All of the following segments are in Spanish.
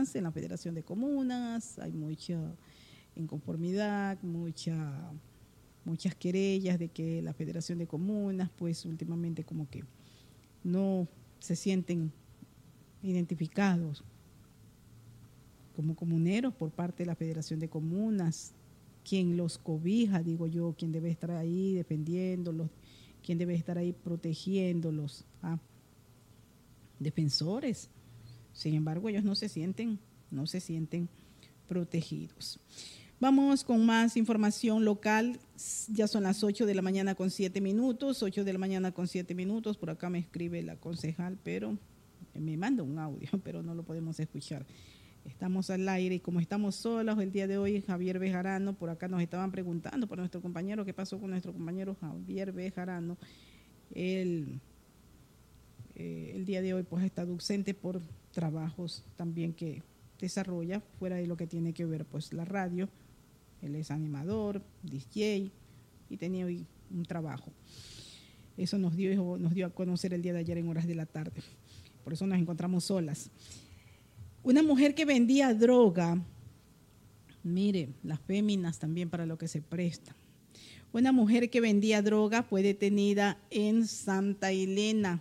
comunas, en la Federación de Comunas, hay mucha inconformidad, muchas querellas de que la Federación de Comunas, pues últimamente como que no se sienten identificados como comuneros por parte de la Federación de Comunas, quien los cobija, digo yo, quien debe estar ahí defendiéndolos, quien debe estar ahí protegiéndolos, defensores. Sin embargo, ellos no se sienten protegidos. Vamos con más información local. Ya son las 8 de la mañana con 7 minutos. 8 de la mañana con 7 minutos. Por acá me escribe la concejal, pero me manda un audio, pero no lo podemos escuchar. Estamos al aire y como estamos solos el día de hoy, Javier Bejarano, por acá nos estaban preguntando por nuestro compañero, ¿qué pasó con nuestro compañero Javier Bejarano? El día de hoy pues está ausente por trabajos también que desarrolla fuera de lo que tiene que ver pues la radio. Él es animador, DJ y tenía hoy un trabajo. Eso nos dio a conocer el día de ayer en horas de la tarde. Por eso nos encontramos solas. Una mujer que vendía droga, mire, las féminas también para lo que se presta. Una mujer que vendía droga fue detenida en Santa Elena.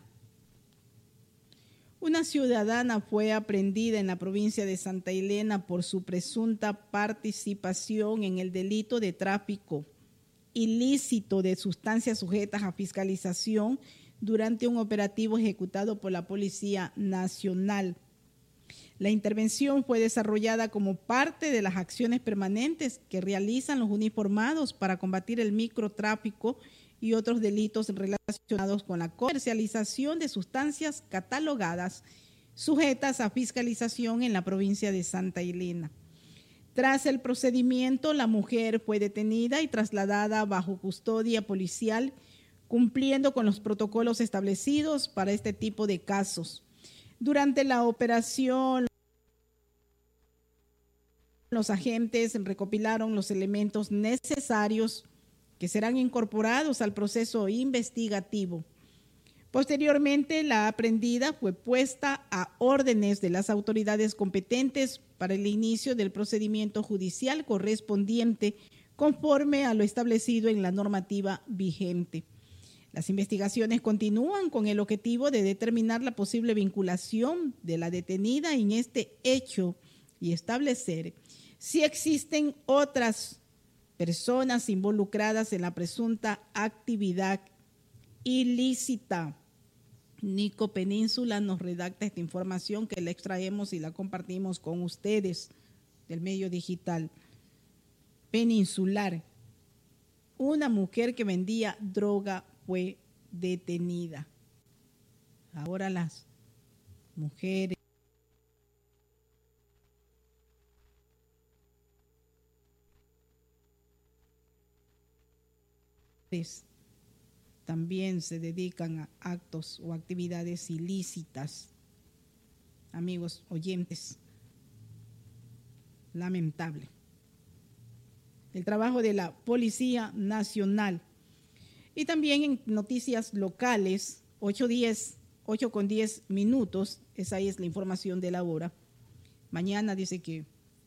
Una ciudadana fue aprehendida en la provincia de Santa Elena por su presunta participación en el delito de tráfico ilícito de sustancias sujetas a fiscalización durante un operativo ejecutado por la Policía Nacional. La intervención fue desarrollada como parte de las acciones permanentes que realizan los uniformados para combatir el microtráfico y otros delitos relacionados con la comercialización de sustancias catalogadas sujetas a fiscalización en la provincia de Santa Elena. Tras el procedimiento, la mujer fue detenida y trasladada bajo custodia policial, cumpliendo con los protocolos establecidos para este tipo de casos. Durante la operación, los agentes recopilaron los elementos necesarios que serán incorporados al proceso investigativo. Posteriormente, la aprehendida fue puesta a órdenes de las autoridades competentes para el inicio del procedimiento judicial correspondiente conforme a lo establecido en la normativa vigente. Las investigaciones continúan con el objetivo de determinar la posible vinculación de la detenida en este hecho y establecer si existen otras personas involucradas en la presunta actividad ilícita. Nico Península nos redacta esta información que la extraemos y la compartimos con ustedes del medio digital. Peninsular. Una mujer que vendía droga fue detenida. Ahora las mujeres también se dedican a actos o actividades ilícitas. Amigos oyentes, lamentable. El trabajo de la Policía Nacional. Y también en noticias locales, 8:10 minutos, esa es la información de la hora. Mañana dice que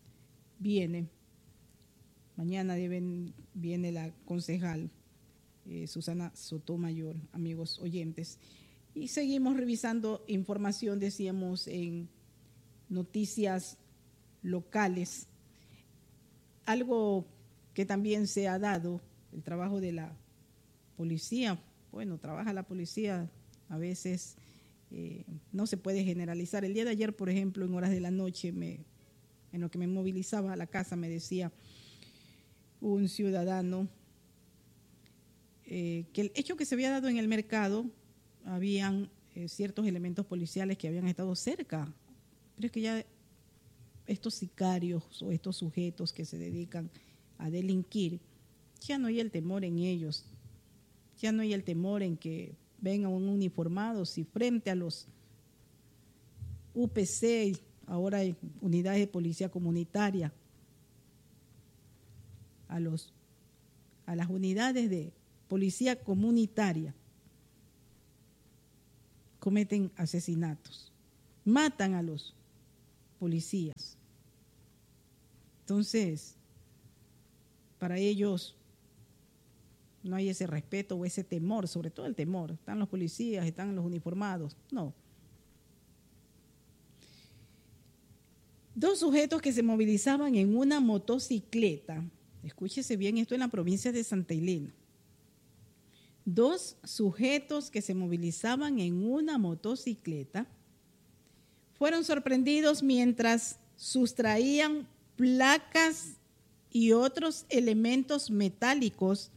mañana viene la concejal Susana Sotomayor, amigos oyentes. Y seguimos revisando información, decíamos, en noticias locales. Algo que también se ha dado, el trabajo de la policía. Bueno, trabaja la policía, a veces no se puede generalizar. El día de ayer, por ejemplo, en horas de la noche, en lo que me movilizaba a la casa, me decía un ciudadano que el hecho que se había dado en el mercado, habían ciertos elementos policiales que habían estado cerca, pero es que ya estos sicarios o estos sujetos que se dedican a delinquir, ya no hay el temor en ellos, ya no hay el temor en que vengan uniformados y frente a los UPC, ahora hay unidades de policía comunitaria, a las unidades de policía comunitaria, cometen asesinatos, matan a los policías. Entonces, para ellos no hay ese respeto o ese temor, sobre todo el temor. Están los policías, están los uniformados. No. 2 sujetos que se movilizaban en una motocicleta. Escúchese bien, esto en la provincia de Santa Elena. 2 sujetos que se movilizaban en una motocicleta fueron sorprendidos mientras sustraían placas y otros elementos metálicos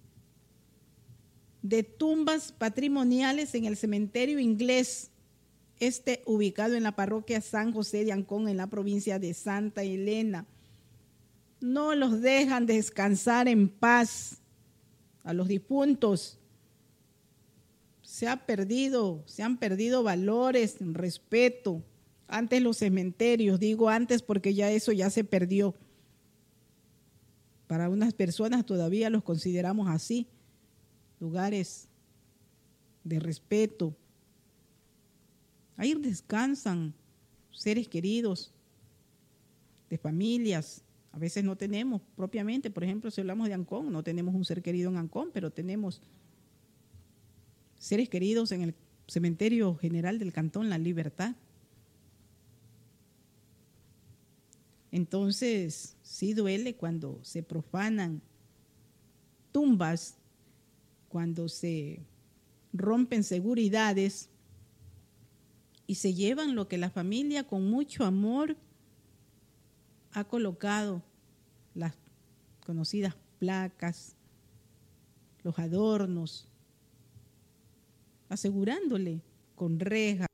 de tumbas patrimoniales en el cementerio inglés, ubicado en la parroquia San José de Ancón, en la provincia de Santa Elena. No los dejan descansar en paz a los difuntos. Se han perdido valores, respeto. Antes los cementerios, digo antes porque ya eso ya se perdió. Para unas personas todavía los consideramos así, lugares de respeto. Ahí descansan seres queridos, de familias. A veces no tenemos propiamente, por ejemplo, si hablamos de Ancón, no tenemos un ser querido en Ancón, pero tenemos seres queridos en el Cementerio General del Cantón La Libertad. Entonces, sí duele cuando se profanan tumbas, cuando se rompen seguridades y se llevan lo que la familia con mucho amor ha colocado, las conocidas placas, los adornos, asegurándole con rejas.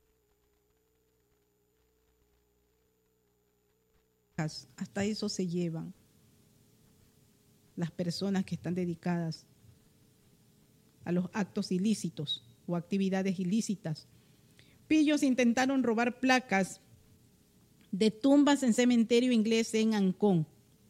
Hasta eso se llevan las personas que están dedicadas a los actos ilícitos o actividades ilícitas. Pillos intentaron robar placas de tumbas en cementerio inglés en Ancón.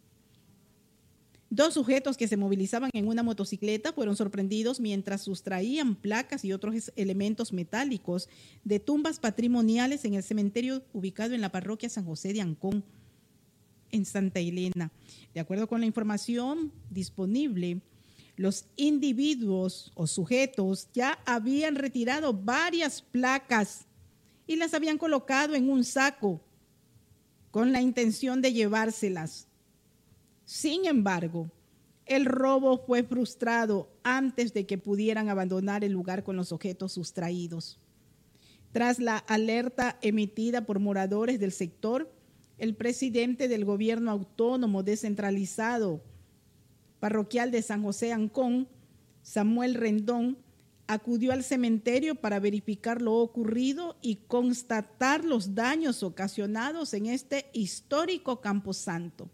2 sujetos que se movilizaban en una motocicleta fueron sorprendidos mientras sustraían placas y otros elementos metálicos de tumbas patrimoniales en el cementerio ubicado en la parroquia San José de Ancón, en Santa Elena. De acuerdo con la información disponible, los individuos o sujetos ya habían retirado varias placas y las habían colocado en un saco con la intención de llevárselas. Sin embargo, el robo fue frustrado antes de que pudieran abandonar el lugar con los objetos sustraídos. Tras la alerta emitida por moradores del sector, el presidente del gobierno autónomo descentralizado parroquial de San José Ancón, Samuel Rendón, acudió al cementerio para verificar lo ocurrido y constatar los daños ocasionados en este histórico camposanto.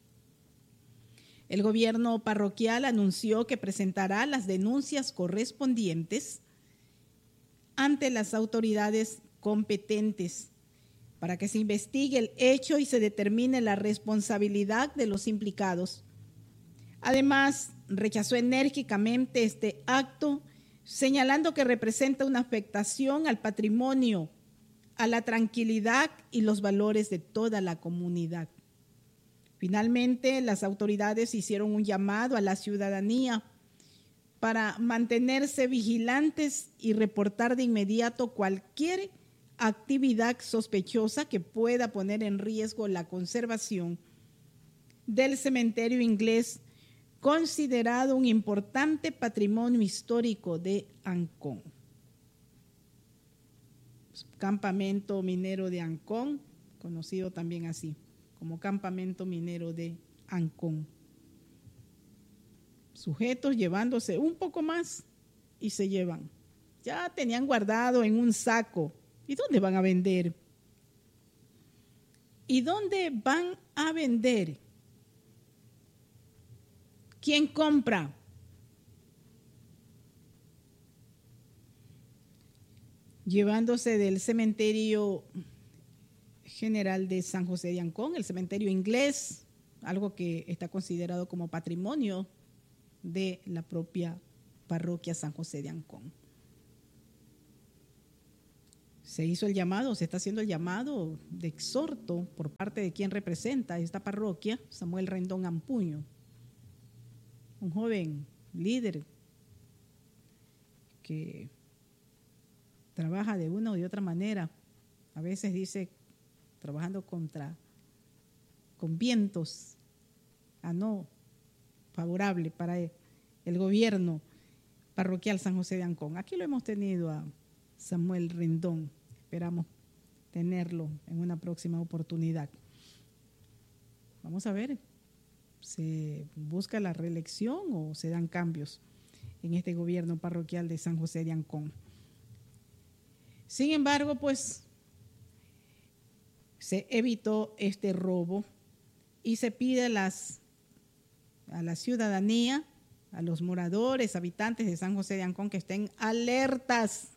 El gobierno parroquial anunció que presentará las denuncias correspondientes ante las autoridades competentes para que se investigue el hecho y se determine la responsabilidad de los implicados. Además, rechazó enérgicamente este acto, señalando que representa una afectación al patrimonio, a la tranquilidad y los valores de toda la comunidad. Finalmente, las autoridades hicieron un llamado a la ciudadanía para mantenerse vigilantes y reportar de inmediato cualquier actividad sospechosa que pueda poner en riesgo la conservación del cementerio inglés, considerado un importante patrimonio histórico de Ancón. Campamento minero de Ancón, conocido también así, como Campamento Minero de Ancón. Sujetos llevándose un poco más y se llevan. Ya tenían guardado en un saco. ¿Y dónde van a vender? ¿Y dónde van a vender? ¿Quién compra? Llevándose del cementerio general de San José de Ancón, el cementerio inglés, algo que está considerado como patrimonio de la propia parroquia San José de Ancón. se hizo el llamado, se está haciendo el llamado de exhorto por parte de quien representa esta parroquia, Samuel Rendón Ampuño, un joven líder que trabaja de una o de otra manera, a veces dice trabajando con vientos a no favorable para el gobierno parroquial San José de Ancón. Aquí lo hemos tenido a Samuel Rendón, esperamos tenerlo en una próxima oportunidad. Vamos a ver, ¿se busca la reelección o se dan cambios en este gobierno parroquial de San José de Ancón? Sin embargo, pues se evitó este robo y se pide a la ciudadanía, a los moradores, habitantes de San José de Ancón que estén alertas,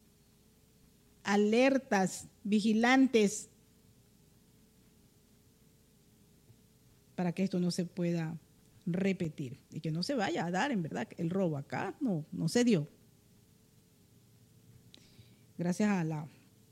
vigilantes, para que esto no se pueda repetir y que no se vaya a dar, en verdad, el robo acá no se dio. Gracias a la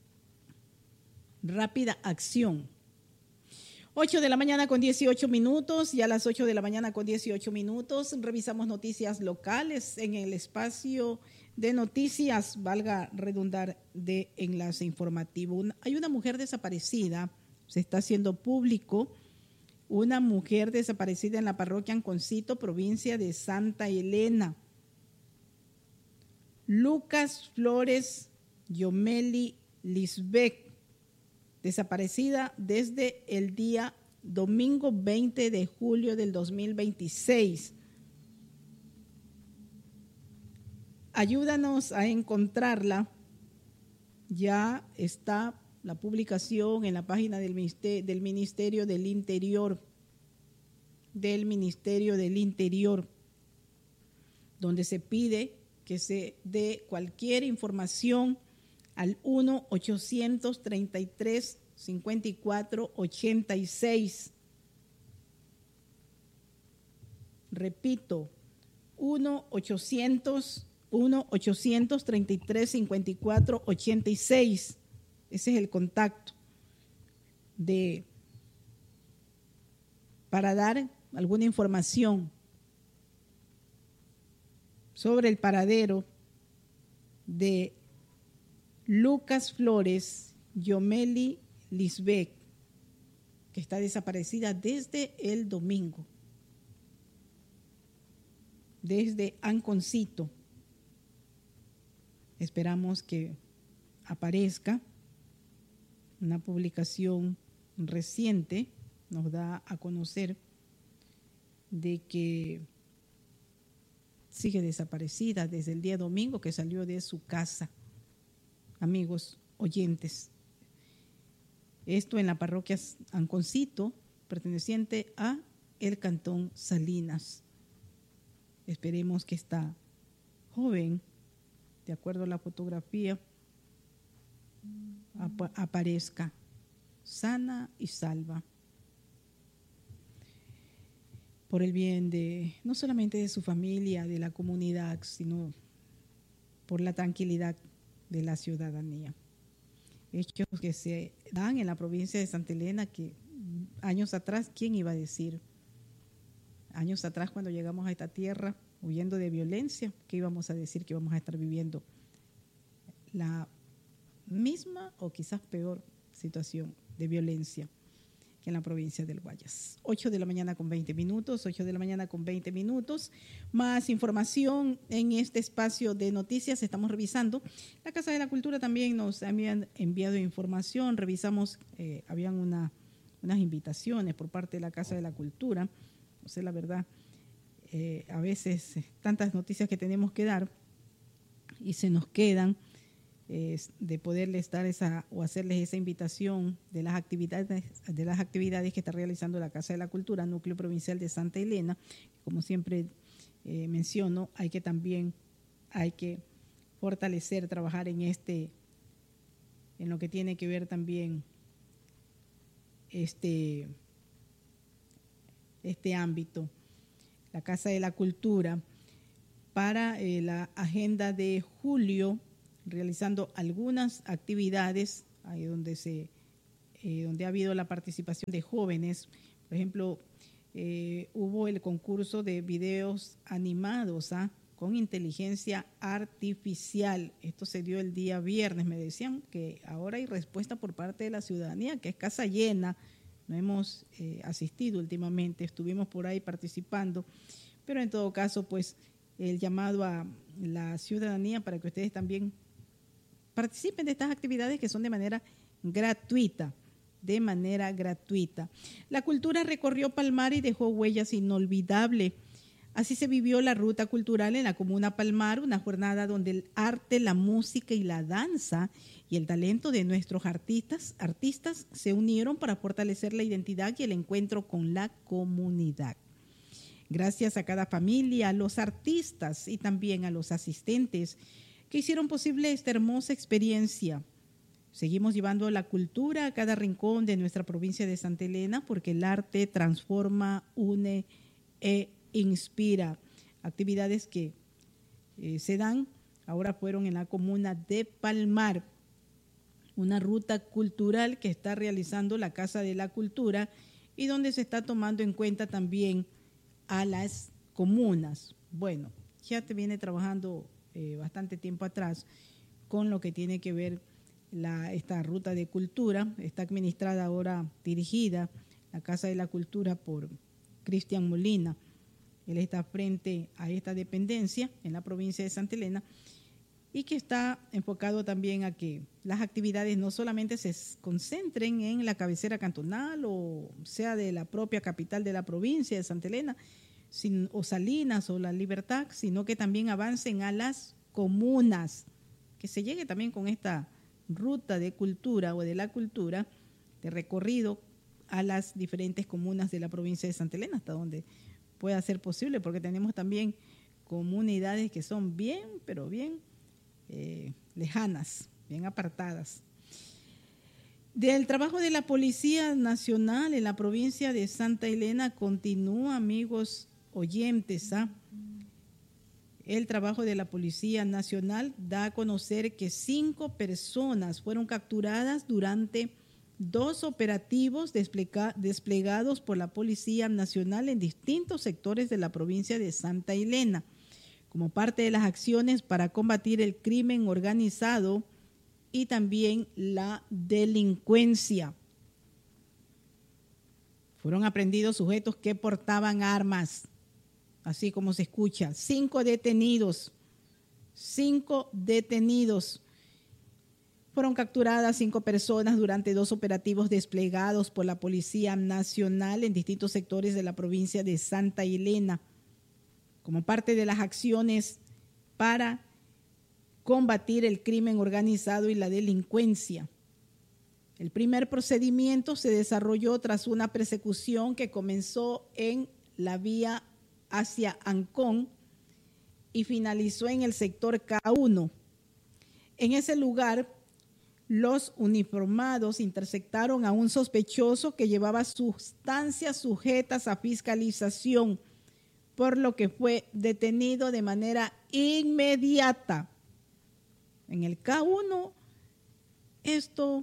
rápida acción. 8 de la mañana con 18 minutos, ya a las 8 de la mañana con 18 minutos, revisamos noticias locales en el espacio de noticias, valga redundar, de enlace informativo. Hay una mujer desaparecida, se está haciendo público, una mujer desaparecida en la parroquia Anconcito, provincia de Santa Elena. Lucas Flores Yomeli Lisbeck, desaparecida desde el día domingo 20 de julio del 2026. Ayúdanos a encontrarla. Ya está la publicación en la página del Ministerio del Interior, donde se pide que se dé cualquier información al 1-833-5486. Repito, 1-833-5486. Ese es el contacto para dar alguna información sobre el paradero de Lucas Flores Yomeli Lisbeck, que está desaparecida desde el domingo, desde Anconcito. Esperamos que aparezca. Una publicación reciente nos da a conocer de que sigue desaparecida desde el día domingo que salió de su casa. Amigos oyentes, esto en la parroquia Anconcito, perteneciente a el cantón Salinas. Esperemos que esta joven, de acuerdo a la fotografía, aparezca sana y salva, por el bien de no solamente de su familia, de la comunidad, sino por la tranquilidad de la ciudadanía. Hechos que se dan en la provincia de Santa Elena que años atrás, ¿quién iba a decir? Años atrás, cuando llegamos a esta tierra huyendo de violencia, ¿qué íbamos a decir? Que íbamos a estar viviendo la misma o quizás peor situación de violencia que en la provincia del Guayas. 8 de la mañana con 20 minutos, 8 de la mañana con 20 minutos. Más información en este espacio de noticias. Estamos revisando. La Casa de la Cultura también nos habían enviado información. Revisamos, habían unas invitaciones por parte de la Casa de la Cultura. No sé, la verdad, a veces tantas noticias que tenemos que dar y se nos quedan, de poderles dar o hacerles esa invitación de las actividades que está realizando la Casa de la Cultura, Núcleo Provincial de Santa Elena. Como siempre menciono, hay que fortalecer, trabajar en lo que tiene que ver también este ámbito. La Casa de la Cultura, para la agenda de julio, realizando algunas actividades ahí donde ha habido la participación de jóvenes. Por ejemplo, hubo el concurso de videos animados con inteligencia artificial. Esto se dio el día viernes. Me decían que ahora hay respuesta por parte de la ciudadanía, que es casa llena. No hemos asistido últimamente, estuvimos por ahí participando, pero en todo caso, pues el llamado a la ciudadanía para que ustedes también participen de estas actividades que son de manera gratuita. La cultura recorrió Palmar y dejó huellas inolvidables. Así se vivió la ruta cultural en la comuna Palmar, una jornada donde el arte, la música y la danza y el talento de nuestros artistas se unieron para fortalecer la identidad y el encuentro con la comunidad. Gracias a cada familia, a los artistas y también a los asistentes que hicieron posible esta hermosa experiencia. Seguimos llevando la cultura a cada rincón de nuestra provincia de Santa Elena porque el arte transforma, une e inspira. Actividades que se dan ahora fueron en la comuna de Palmar, una ruta cultural que está realizando la Casa de la Cultura y donde se está tomando en cuenta también a las comunas. Bueno, ya te viene trabajando bastante tiempo atrás con lo que tiene que ver esta ruta de cultura. Está administrada ahora, dirigida, la Casa de la Cultura por Cristian Molina. Él está frente a esta dependencia en la provincia de Santa Elena y que está enfocado también a que las actividades no solamente se concentren en la cabecera cantonal o sea de la propia capital de la provincia de Santa Elena o Salinas o La Libertad, sino que también avancen a las comunas, que se llegue también con esta ruta de cultura o de la cultura de recorrido a las diferentes comunas de la provincia de Santa Elena, hasta donde pueda ser posible, porque tenemos también comunidades que son bien, pero bien lejanas, bien apartadas. Del trabajo de la Policía Nacional en la provincia de Santa Elena continúa, amigos oyentes. El trabajo de la Policía Nacional da a conocer que 5 personas fueron capturadas durante 2 operativos desplegados por la Policía Nacional en distintos sectores de la provincia de Santa Elena, como parte de las acciones para combatir el crimen organizado y también la delincuencia. Fueron aprehendidos sujetos que portaban armas, así como se escucha. 5 detenidos. Fueron capturadas 5 personas durante 2 operativos desplegados por la Policía Nacional en distintos sectores de la provincia de Santa Elena, como parte de las acciones para combatir el crimen organizado y la delincuencia. El primer procedimiento se desarrolló tras una persecución que comenzó en la vía hacia Ancón y finalizó en el sector K1. En ese lugar, los uniformados interceptaron a un sospechoso que llevaba sustancias sujetas a fiscalización, por lo que fue detenido de manera inmediata. En el K1, esto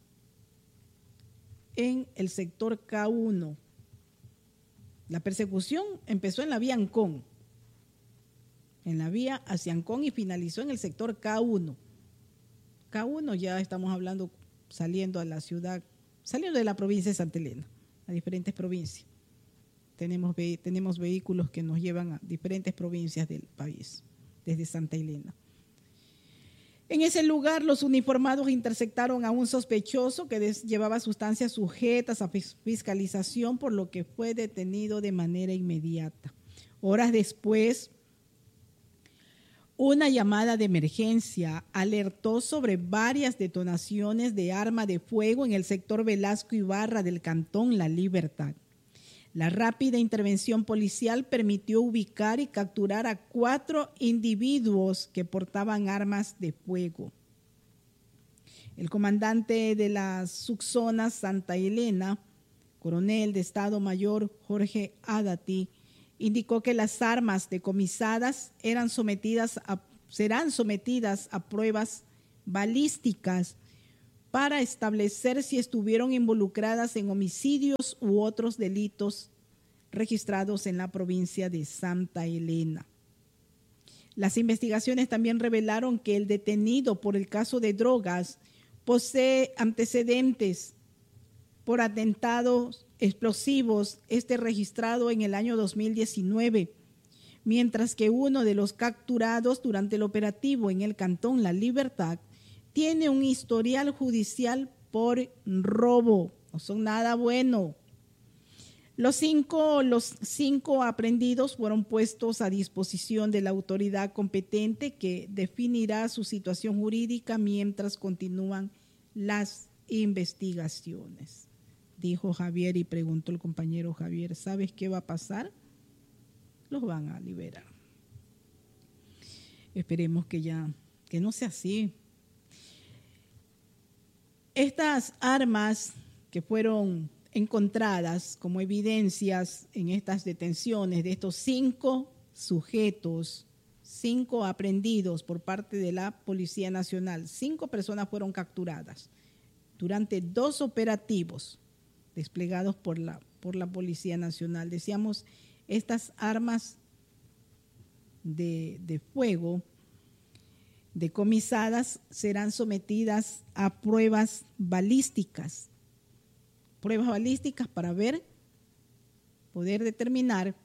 en el sector K1. La persecución empezó en la vía Ancón, en la vía hacia Ancón y finalizó en el sector K1. K1 ya estamos hablando saliendo a la ciudad, saliendo de la provincia de Santa Elena, a diferentes provincias. Tenemos vehículos que nos llevan a diferentes provincias del país, desde Santa Elena. En ese lugar, los uniformados interceptaron a un sospechoso que llevaba sustancias sujetas a fiscalización, por lo que fue detenido de manera inmediata. Horas después, una llamada de emergencia alertó sobre varias detonaciones de arma de fuego en el sector Velasco Ibarra del cantón La Libertad. La rápida intervención policial permitió ubicar y capturar a 4 individuos que portaban armas de fuego. El comandante de la subzona Santa Elena, coronel de Estado Mayor Jorge Adati, indicó que las armas decomisadas serán sometidas a pruebas balísticas para establecer si estuvieron involucradas en homicidios u otros delitos registrados en la provincia de Santa Elena. Las investigaciones también revelaron que el detenido por el caso de drogas posee antecedentes por atentados explosivos, registrado en el año 2019, mientras que uno de los capturados durante el operativo en el cantón La Libertad tiene un historial judicial por robo. No son nada bueno. Los cinco aprehendidos fueron puestos a disposición de la autoridad competente que definirá su situación jurídica mientras continúan las investigaciones. Dijo Javier y preguntó el compañero Javier, ¿sabes qué va a pasar? Los van a liberar. Esperemos que no sea así. Estas armas que fueron encontradas como evidencias en estas detenciones de estos 5 sujetos, 5 aprehendidos por parte de la Policía Nacional, 5 personas fueron capturadas durante 2 operativos desplegados por la Policía Nacional. Decíamos, estas armas de fuego decomisadas serán sometidas a pruebas balísticas para poder determinar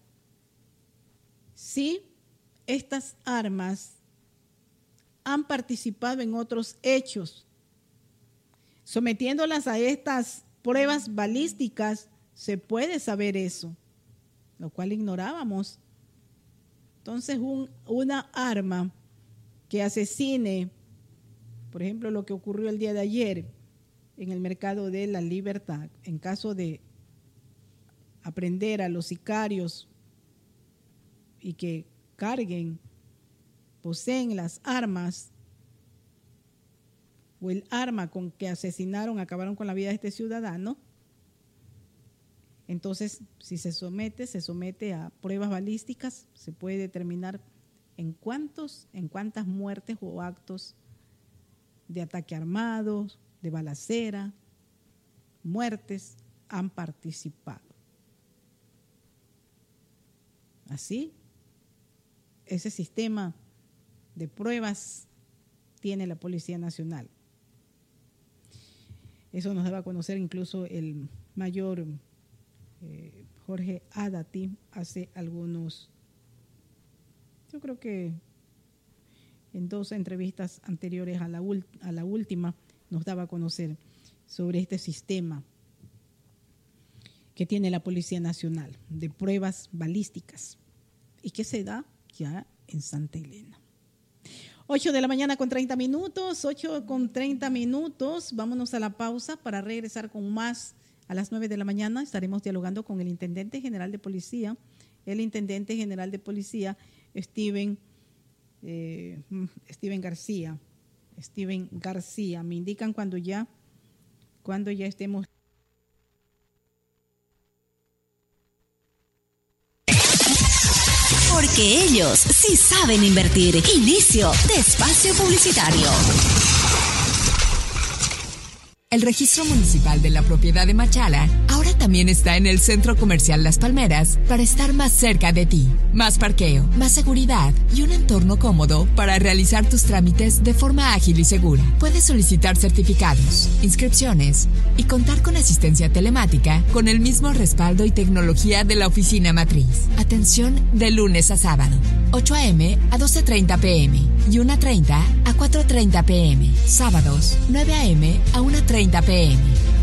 si estas armas han participado en otros hechos. Sometiéndolas a estas pruebas balísticas se puede saber eso, lo cual ignorábamos. Entonces, una arma que asesine, por ejemplo, lo que ocurrió el día de ayer en el mercado de La Libertad, en caso de aprender a los sicarios y que poseen las armas o el arma con que acabaron con la vida de este ciudadano, entonces si se somete a pruebas balísticas, se puede determinar en cuántas muertes o actos de ataque armado, de balacera, muertes han participado. Así, ese sistema de pruebas tiene la Policía Nacional. Eso nos daba a conocer incluso el mayor Jorge Adati hace yo creo que en 2 entrevistas anteriores a la última, nos daba a conocer sobre este sistema que tiene la Policía Nacional de pruebas balísticas y que se da ya en Santa Elena. 8 de la mañana con 30 minutos, 8:30. Vámonos a la pausa para regresar con más. A las 9 de la mañana estaremos dialogando con el Intendente General de Policía, Steven García. Me indican cuando ya estemos. Porque ellos sí saben invertir. Inicio de espacio publicitario. El registro municipal de la propiedad de Machala ahora también está en el Centro Comercial Las Palmeras para estar más cerca de ti. Más parqueo, más seguridad y un entorno cómodo para realizar tus trámites de forma ágil y segura. Puedes solicitar certificados, inscripciones y contar con asistencia telemática con el mismo respaldo y tecnología de la oficina matriz. Atención de lunes a sábado, 8 a.m. a 12:30 p.m. y 1:30 a 4:30 p.m. Sábados, 9 a.m. a 1:30 p.m.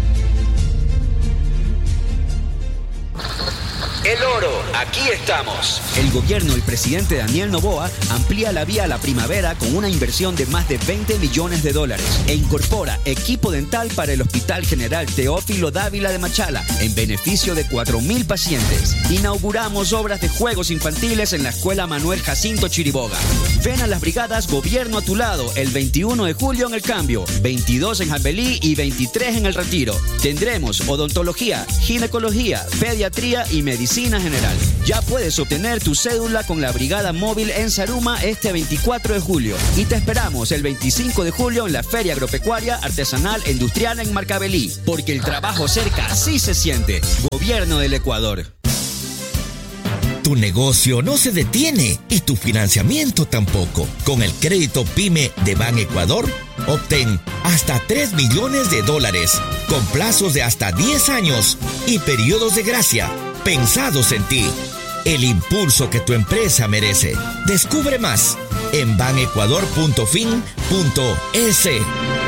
El oro, aquí estamos. El gobierno del presidente Daniel Noboa amplía la vía a la primavera con una inversión de más de $20 millones e incorpora equipo dental para el Hospital General Teófilo Dávila de Machala en beneficio de 4,000 pacientes. Inauguramos obras de juegos infantiles en la Escuela Manuel Jacinto Chiriboga. Ven a las brigadas Gobierno a tu lado el 21 de julio en El Cambio, 22 en Jambelí y 23 en El Retiro. Tendremos odontología, ginecología, pediatría y medicina general. Ya puedes obtener tu cédula con la Brigada Móvil en Zaruma este 24 de julio. Y te esperamos el 25 de julio en la Feria Agropecuaria Artesanal e Industrial en Marcabelí. Porque el trabajo cerca sí se siente. Gobierno del Ecuador. Tu negocio no se detiene y tu financiamiento tampoco. Con el crédito PYME de Ban Ecuador, obtén hasta $3 millones con plazos de hasta 10 años y periodos de gracia pensados en ti. El impulso que tu empresa merece. Descubre más en banecuador.fin.es.